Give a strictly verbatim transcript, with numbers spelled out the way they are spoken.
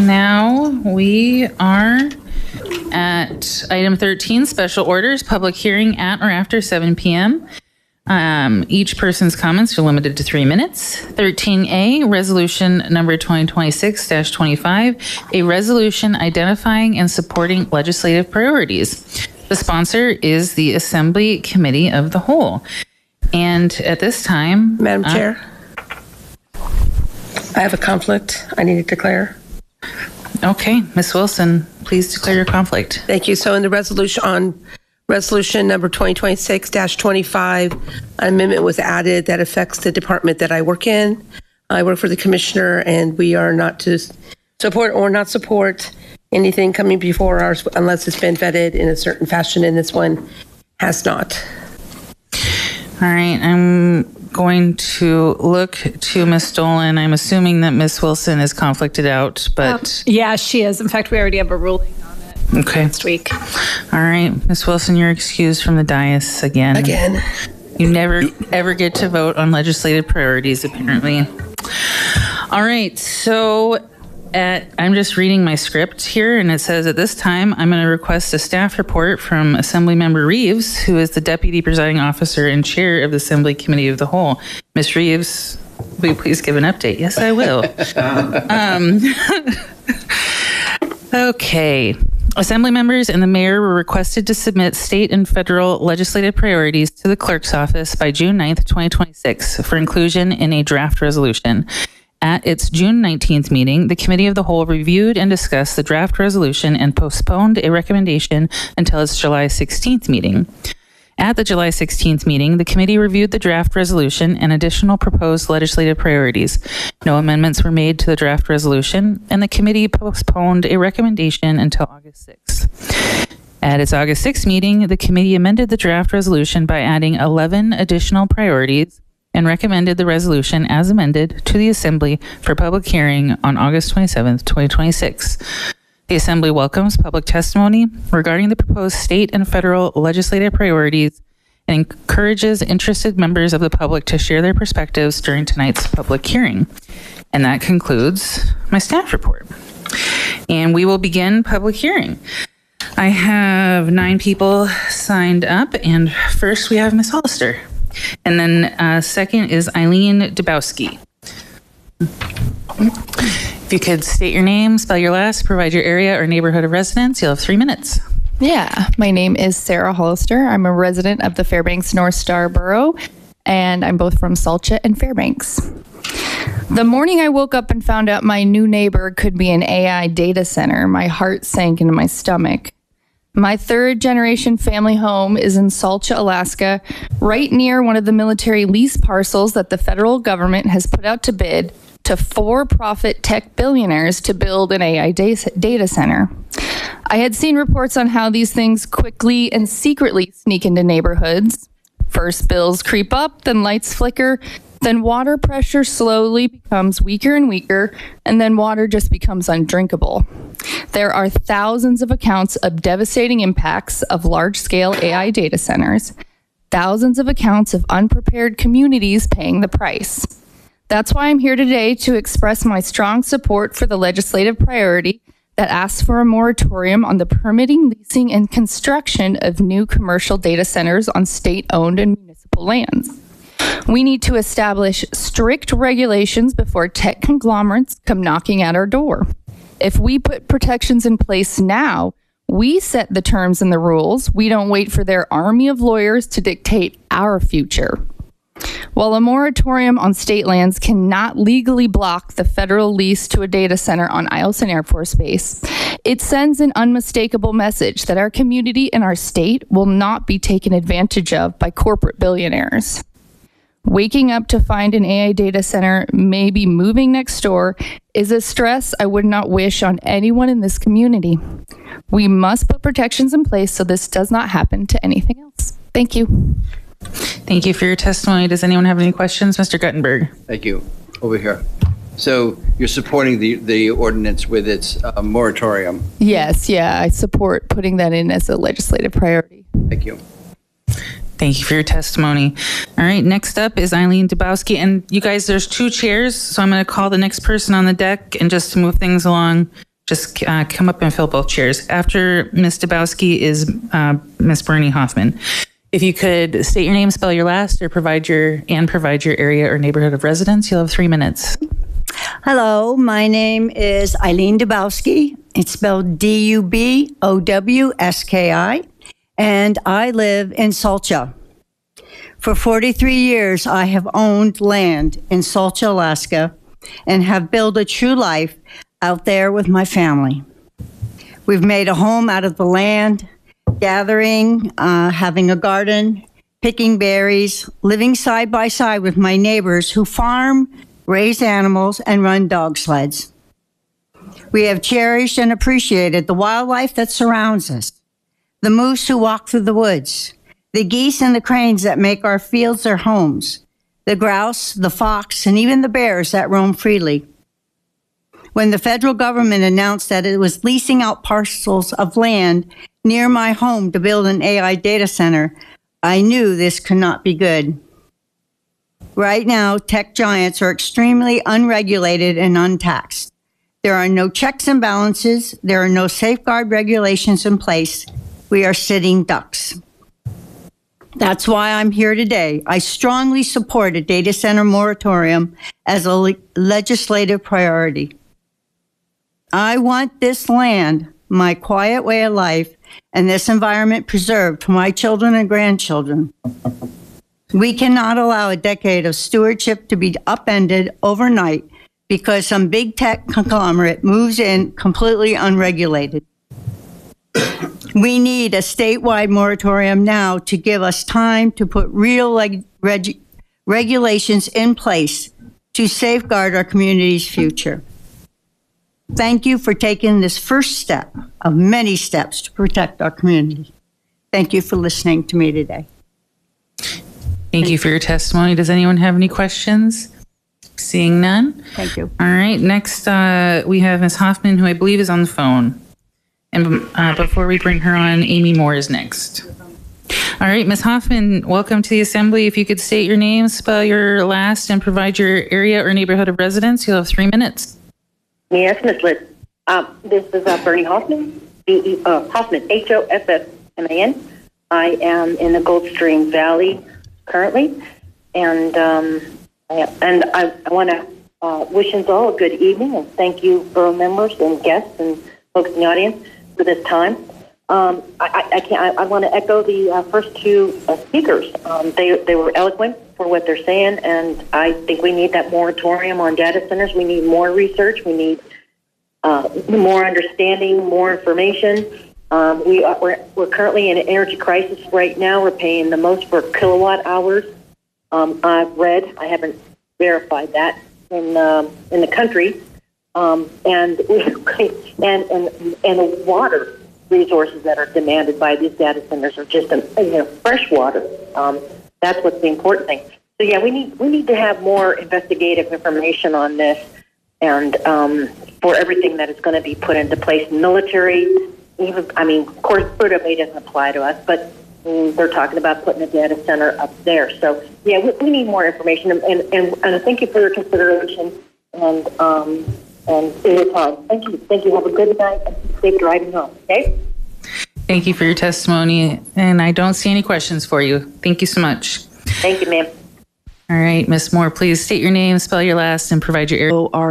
now we are at item thirteen, special orders, public hearing at or after seven p.m. Um, each person's comments are limited to three minutes. thirteen A, resolution number twenty twenty-six dash twenty-five, a resolution identifying and supporting legislative priorities. The sponsor is the Assembly Committee of the Whole. And at this time, Madam uh, Chair, I have a conflict I need to declare. Okay, Miz Wilson, please declare your conflict. Thank you. So in the resolution on resolution number twenty twenty-six dash twenty-five, an amendment was added that affects the department that I work in. I work for the commissioner, and we are not to support or not support anything coming before us unless it's been vetted in a certain fashion, and this one has not. All right, I'm going to look to Miz Dolan. I'm assuming that Miz Wilson is conflicted out, but... Um, yeah, she is. In fact, we already have a ruling on it okay. next week. All right, Miz Wilson, you're excused from the dais again. Again. You never, ever get to vote on legislative priorities, apparently. All right, so... At, I'm just reading my script here, and it says, at this time, I'm going to request a staff report from Assemblymember Reeves, who is the Deputy Presiding Officer and Chair of the Assembly Committee of the Whole. Miz Reeves, will you please give an update? Yes, I will. um, okay. Assembly members and the mayor were requested to submit state and federal legislative priorities to the clerk's office by June ninth, twenty twenty-six for inclusion in a draft resolution. At its June nineteenth meeting, the Committee of the Whole reviewed and discussed the draft resolution and postponed a recommendation until its July sixteenth meeting. At the July sixteenth meeting, the committee reviewed the draft resolution and additional proposed legislative priorities. No amendments were made to the draft resolution, and the committee postponed a recommendation until August sixth. At its August sixth meeting, the committee amended the draft resolution by adding eleven additional priorities and recommended the resolution as amended to the Assembly for public hearing on August twenty-seventh, twenty twenty-six. The Assembly welcomes public testimony regarding the proposed state and federal legislative priorities and encourages interested members of the public to share their perspectives during tonight's public hearing. And that concludes my staff report. And we will begin public hearing. I have nine people signed up, and first we have Miz Hollister. And then uh, second is Eileen Dubowski. If you could state your name, spell your last, provide your area or neighborhood of residence, you'll have three minutes. Yeah, my name is Sarah Hollister. I'm a resident of the Fairbanks North Star Borough, and I'm both from Salcha and Fairbanks. The morning I woke up and found out my new neighbor could be an A I data center, my heart sank into my stomach. My third generation family home is in Salcha, Alaska, right near one of the military lease parcels that the federal government has put out to bid to for-profit tech billionaires to build an A I data center. I had seen reports on how these things quickly and secretly sneak into neighborhoods. First bills creep up, then lights flicker, then water pressure slowly becomes weaker and weaker, and then water just becomes undrinkable. There are thousands of accounts of devastating impacts of large-scale A I data centers, thousands of accounts of unprepared communities paying the price. That's why I'm here today to express my strong support for the legislative priority that asks for a moratorium on the permitting, leasing, and construction of new commercial data centers on state-owned and municipal lands. We need to establish strict regulations before tech conglomerates come knocking at our door. If we put protections in place now, we set the terms and the rules. We don't wait for their army of lawyers to dictate our future. While a moratorium on state lands cannot legally block the federal lease to a data center on Eielson Air Force Base, it sends an unmistakable message that our community and our state will not be taken advantage of by corporate billionaires. Waking up to find an A I data center, maybe moving next door, is a stress I would not wish on anyone in this community. We must put protections in place so this does not happen to anything else. Thank you. Thank you for your testimony. Does anyone have any questions? Mister Guttenberg. Thank you. Over here. So you're supporting the, the ordinance with its uh, moratorium? Yes, yeah, I support putting that in as a legislative priority. Thank you. Thank you for your testimony. All right, next up is Eileen Dubowski. And you guys, there's two chairs, so I'm going to call the next person on the deck. And just to move things along, just uh, come up and fill both chairs. After Miz Dabowski is uh, Miz Bernie Hoffman. If you could state your name, spell your last, or provide your and provide your area or neighborhood of residence, you'll have three minutes. Hello, my name is Eileen Dabowski. It's spelled D U B O W S K I, and I live in Salcha. For forty-three years, I have owned land in Salcha, Alaska, and have built a true life out there with my family. We've made a home out of the land, gathering, uh, having a garden, picking berries, living side by side with my neighbors who farm, raise animals, and run dog sleds. We have cherished and appreciated the wildlife that surrounds us, the moose who walk through the woods, the geese and the cranes that make our fields their homes, the grouse, the fox, and even the bears that roam freely. When the federal government announced that it was leasing out parcels of land near my home to build an A I data center, I knew this could not be good. Right now, tech giants are extremely unregulated and untaxed. There are no checks and balances. There are no safeguard regulations in place. We are sitting ducks. That's why I'm here today. I strongly support a data center moratorium as a le- legislative priority. I want this land, my quiet way of life, and this environment preserved for my children and grandchildren. We cannot allow a decade of stewardship to be upended overnight because some big tech conglomerate moves in completely unregulated. We need a statewide moratorium now to give us time to put real leg- reg- regulations in place to safeguard our community's future. Thank you for taking this first step of many steps to protect our community. Thank you for listening to me today. Thank you for your testimony. Does anyone have any questions? Seeing none. Thank you. All right. Next, uh, we have Miz Hoffman, who I believe is on the phone. And uh, before we bring her on, Amy Moore is next. All right, Miz Hoffman, welcome to the Assembly. If you could state your name, spell your last, and provide your area or neighborhood of residence, you'll have three minutes. Yes, Miz Liz. Uh, this is uh, Bernie Hoffman, B E, uh, Hoffman, H O F F M A N. I am in the Goldstream Valley currently, and um, I, and I, I want to uh, wish us all a good evening, and thank you, borough members and guests and folks in the audience for this time. Um, I, I, I can't. I, I want to echo the uh, first two uh, speakers. Um, they they were eloquent for what they're saying, and I think we need that moratorium on data centers. We need more research. We need uh, more understanding, more information. Um, we are, we're, we're currently in an energy crisis right now. We're paying the most for kilowatt hours. Um, I've read, I haven't verified that in um, in the country, um, and and and and the water resources that are demanded by these data centers are just, you know, fresh water. Um, that's what's the important thing. So yeah, we need we need to have more investigative information on this, and um, for everything that is going to be put into place, military. Even, I mean, of course, Prudhoe Bay doesn't apply to us, but um, they're talking about putting a data center up there. So, yeah, we, we need more information, and, and, and, and thank you for your consideration and um, and for your time. Thank you. Thank you. Have a good night and safe driving home, okay? Thank you for your testimony, and I don't see any questions for you. Thank you so much. Thank you, ma'am. All right, Miz Moore, please state your name, spell your last, and provide your area.